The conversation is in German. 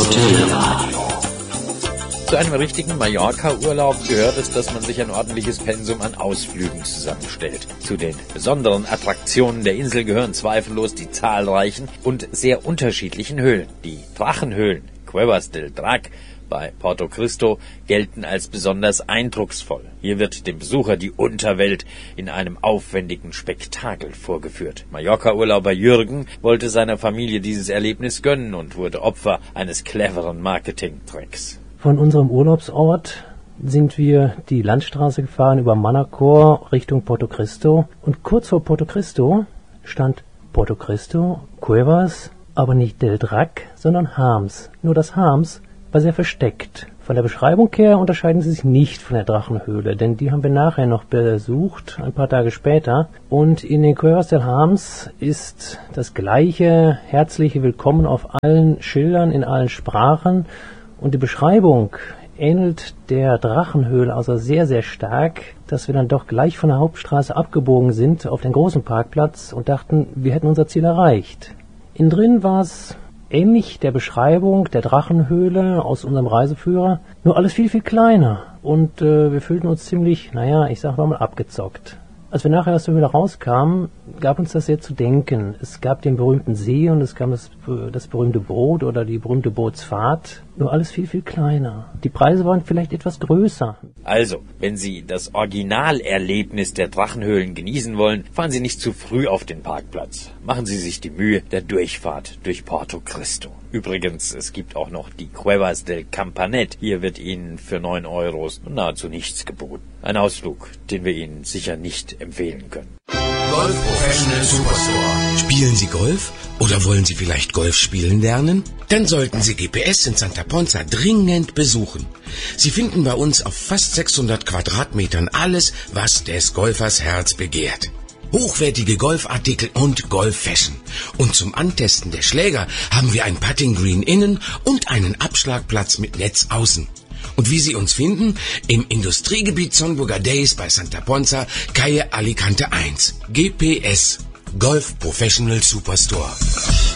Hotelradio. Zu einem richtigen Mallorca-Urlaub gehört es, dass man sich ein ordentliches Pensum an Ausflügen zusammenstellt. Zu den besonderen Attraktionen der Insel gehören zweifellos die zahlreichen und sehr unterschiedlichen Höhlen. Die Drachenhöhlen, Cuevas del Drac, bei Porto Cristo gelten als besonders eindrucksvoll. Hier wird dem Besucher die Unterwelt in einem aufwendigen Spektakel vorgeführt. Mallorca-Urlauber Jürgen wollte seiner Familie dieses Erlebnis gönnen und wurde Opfer eines cleveren Marketing-Tricks. Von unserem Urlaubsort sind wir die Landstraße gefahren über Manacor Richtung Porto Cristo. Und kurz vor Porto Cristo stand Porto Cristo, Cuevas, aber nicht del Drac, sondern Harms. Nur das Harms war sehr versteckt. Von der Beschreibung her unterscheiden sie sich nicht von der Drachenhöhle, denn die haben wir nachher noch besucht, ein paar Tage später. Und in den Cuevas del Harms ist das gleiche herzliche Willkommen auf allen Schildern, in allen Sprachen. Und die Beschreibung ähnelt der Drachenhöhle also sehr, sehr stark, dass wir dann doch gleich von der Hauptstraße abgebogen sind auf den großen Parkplatz und dachten, wir hätten unser Ziel erreicht. Innen drin war es ähnlich der Beschreibung der Drachenhöhle aus unserem Reiseführer, nur alles viel, viel kleiner. Und wir fühlten uns ziemlich, ich sag mal, abgezockt. Als wir nachher aus der Höhle rauskamen, gab uns das sehr zu denken. Es gab den berühmten See und es gab das berühmte Boot oder die berühmte Bootsfahrt. Nur alles viel, viel kleiner. Die Preise waren vielleicht etwas größer. Also, wenn Sie das Originalerlebnis der Drachenhöhlen genießen wollen, fahren Sie nicht zu früh auf den Parkplatz. Machen Sie sich die Mühe der Durchfahrt durch Porto Cristo. Übrigens, es gibt auch noch die Cuevas del Campanet. Hier wird Ihnen für 9 € nahezu nichts geboten. Ein Ausflug, den wir Ihnen sicher nicht empfehlen können. Golf Professional Superstore. Spielen Sie Golf? Oder wollen Sie vielleicht Golf spielen lernen? Dann sollten Sie GPS in Santa Ponza dringend besuchen. Sie finden bei uns auf fast 600 Quadratmetern alles, was des Golfers Herz begehrt. Hochwertige Golfartikel und Golf-Fashion. Und zum Antesten der Schläger haben wir ein Putting Green innen und einen Abschlagplatz mit Netz außen. Und wie Sie uns finden? Im Industriegebiet Son Bogadeis bei Santa Ponza, Calle Alicante 1. GPS. Golf Professional Superstore.